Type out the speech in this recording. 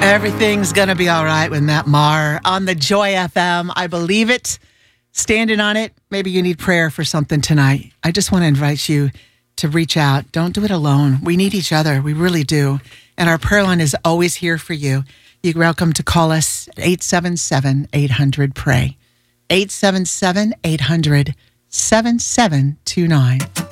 Everything's going to be all right with Matt Maher on the Joy FM. I believe it. Standing on it. Maybe you need prayer for something tonight. I just want to invite you to reach out. Don't do it alone. We need each other. We really do. And our prayer line is always here for you. You're welcome to call us at 877-800-PRAY. 877-800-7729.